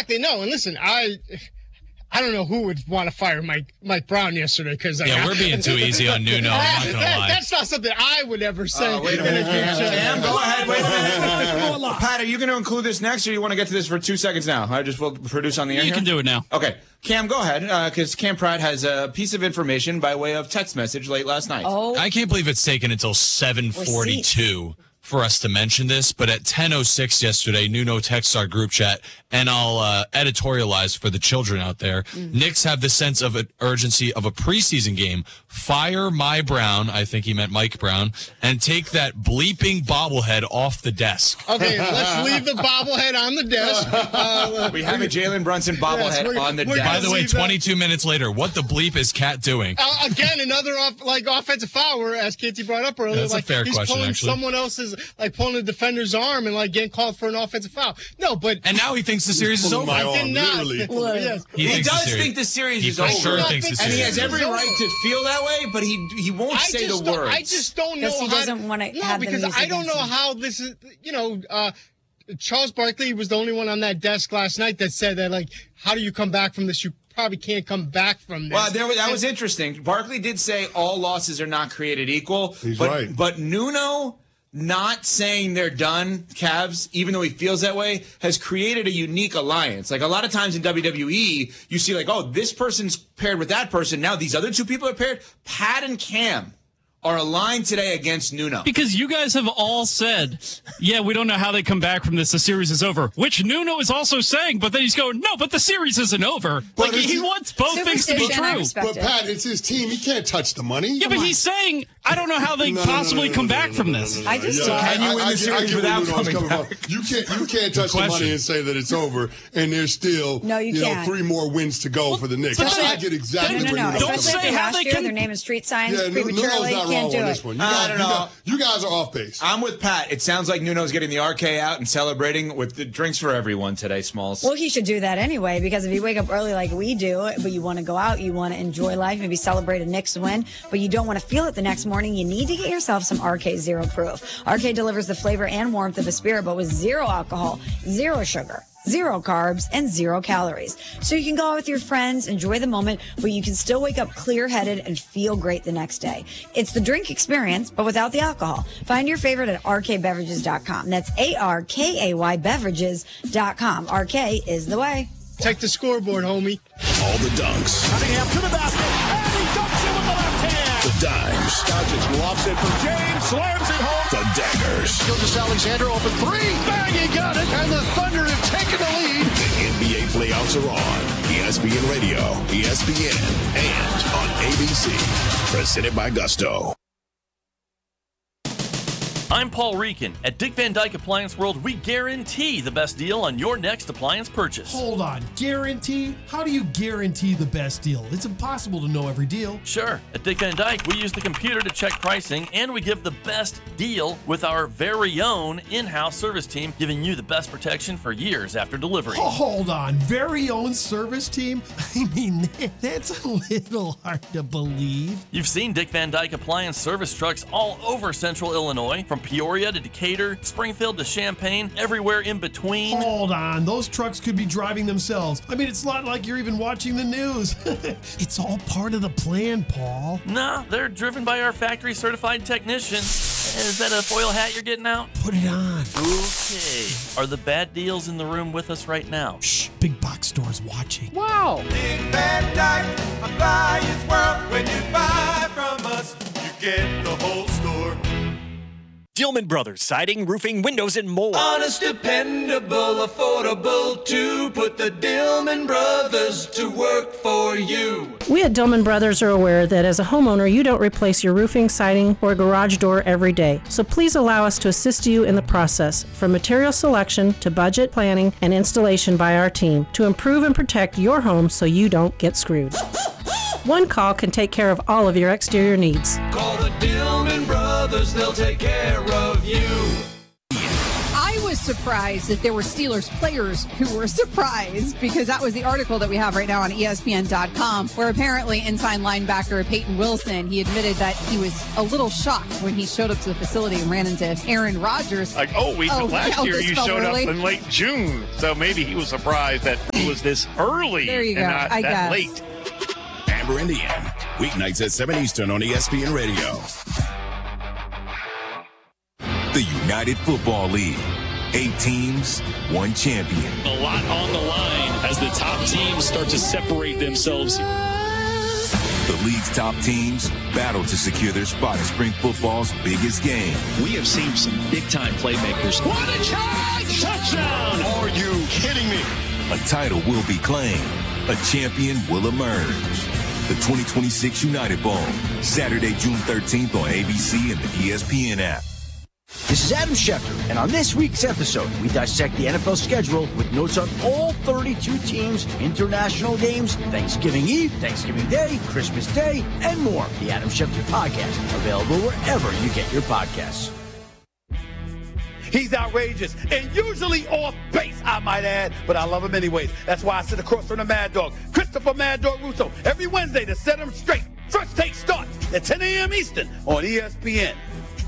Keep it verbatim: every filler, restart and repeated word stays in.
exactly. No, and listen, I... I don't know who would want to fire Mike Mike Brown yesterday because like, yeah, we're being too easy on Nuno. I'm not gonna that, lie. That's not something I would ever say. Uh, wait a minute, Cam, go ahead. Wait a minute. Pat, are you going to include this next, or you want to get to this for two seconds now? I just will produce on the air. You here? can do it now. Okay, Cam, go ahead, because uh, Cam Pratt has a piece of information by way of text message late last night. Oh, I can't believe it's taken until seven forty-two for us to mention this, but at ten oh six yesterday, Nuno texts our group chat, and I'll uh, editorialize for the children out there. Mm-hmm. Knicks have the sense of an urgency of a preseason game. Fire my Brown, I think he meant Mike Brown, and take that bleeping bobblehead off the desk. Okay, let's leave the bobblehead on the desk. Uh, we have a Jalen Brunson bobblehead yes, on the desk. By the way, twenty-two minutes later, what the bleep is Cat doing? Uh, again, another off, like offensive foul, where, as Katie brought up earlier, That's like a fair he's question, pulling actually. someone else's, like pulling the defender's arm and like getting called for an offensive foul. No, but and now he thinks the series is over. I did not. yes. He, he thinks does the series, think the series he is for over, sure thinks the and series he has is every over. right to feel that way, but he he won't I say the just don't- words. I just don't know. Because he how doesn't to, wanna no, have them because use I don't against know him. how this is. You know, uh, Charles Barkley was the only one on that desk last night that said that, like, how do you come back from this? You probably can't come back from this. Well, there, that was interesting. Barkley did say all losses are not created equal. He's but, right. But Nuno not saying they're done, Cavs, even though he feels that way, has created a unique alliance. Like a lot of times in W W E, you see like, oh, this person's paired with that person. Now these other two people are paired. Pat and Cam are aligned today against Nuno. Because you guys have all said, yeah, we don't know how they come back from this. The series is over, which Nuno is also saying, but then he's going, no, but the series isn't over. But Like, he, he it's- wants both things to be Superstition, I true. respect But it. Pat, it's his team. He can't touch the money. Yeah, but he's saying, I don't know how they No, no, no, possibly no, no, come no, back no, from no, this. no, no, I just- Yeah, Can you win the I- I get- series I get without where Nuno's coming coming back? from. You can't you can't touch the question. money and say that it's over, and there's still No, you know can't. three more wins to go for the Knicks. but I, I then- get exactly No, no, where no. Nuno's Don't coming Especially say if they how last they year, can- their name is street signs Yeah, Nuno's prematurely. not Can't wrong do on it. this one. You I guys, don't you know. guys- You guys are off base. I'm with Pat. It sounds like Nuno's getting the R K out and celebrating with the drinks for everyone today, Smalls. Well, he should do that anyway, because if you wake up early like we do, but you want to go out, you want to enjoy life, maybe celebrate a Knicks win, but you don't want to feel it the next morning, you need to get yourself some R K Zero Proof. R K delivers the flavor and warmth of a spirit, but with zero alcohol, zero sugar, zero carbs, and zero calories. So you can go out with your friends, enjoy the moment, but you can still wake up clear-headed and feel great the next day. It's the drink experience, but without the alcohol. Find your favorite at R K beverages dot com. That's A R K A Y beverages dot com. R K is the way. Check the scoreboard, homie. All the dunks. Cunningham to the basket, and he dunks it with the left hand. The dimes. Doncic lobs it for James, slams it home. The daggers. Gilgeous Alexander open three, bang, he got it, and the Thunder have taken the lead. The N B A playoffs are on. E S P N Radio, E S P N, and on A B C. Presented by Gusto. I'm Paul Reekin. At Dick Van Dyke Appliance World, we guarantee the best deal on your next appliance purchase. Hold on, guarantee? How do you guarantee the best deal? It's impossible to know every deal. Sure. At Dick Van Dyke, we use the computer to check pricing, and we give the best deal with our very own in-house service team, giving you the best protection for years after delivery. Oh, hold on, very own service team? I mean, that's a little hard to believe. You've seen Dick Van Dyke Appliance service trucks all over central Illinois, from Peoria to Decatur, Springfield to Champaign, everywhere in between. Hold on, those trucks could be driving themselves. I mean, it's not like you're even watching the news. It's all part of the plan, Paul. Nah, they're driven by our factory certified technician. Is that a foil hat you're getting out? Put it on. Okay. Are the bad deals in the room with us right now? Shh, big box store's watching. Wow. Big Van Dyke Appliance World. When you buy from us, you get the whole store. Dillman Brothers, siding, roofing, windows, and more. Honest, dependable, affordable too. Put the Dillman Brothers to work for you. We at Dillman Brothers are aware that as a homeowner, you don't replace your roofing, siding, or garage door every day. So please allow us to assist you in the process, from material selection to budget planning and installation by our team, to improve and protect your home so you don't get screwed. One call can take care of all of your exterior needs. Call the Dillman Brothers, they'll take care of you. I was surprised that there were Steelers players who were surprised, because that was the article that we have right now on E S P N dot com, where apparently inside linebacker Peyton Wilson, he admitted that he was a little shocked when he showed up to the facility and ran into Aaron Rodgers. Like, oh, wait, Oh, but last yeah, year this you felt showed early. up in late June, so maybe he was surprised that it was this early There you and go, not I that guess. late. Amber and Ian, weeknights at seven Eastern on E S P N Radio. The United Football League. Eight teams, one champion. A lot on the line as the top teams start to separate themselves. The league's top teams battle to secure their spot in spring football's biggest game. We have seen some big-time playmakers. What a charge! Touchdown! Are you kidding me? A title will be claimed. A champion will emerge. The twenty twenty-six United Bowl, Saturday, June thirteenth on A B C and the E S P N app. This is Adam Schefter, and on this week's episode, we dissect the N F L schedule with notes on all thirty-two teams, international games, Thanksgiving Eve, Thanksgiving Day, Christmas Day, and more. The Adam Schefter Podcast, available wherever you get your podcasts. He's outrageous and usually off base, I might add, but I love him anyways. That's why I sit across from the Mad Dog, Christopher Mad Dog Russo, every Wednesday to set him straight. First Take starts at ten a.m. Eastern on E S P N.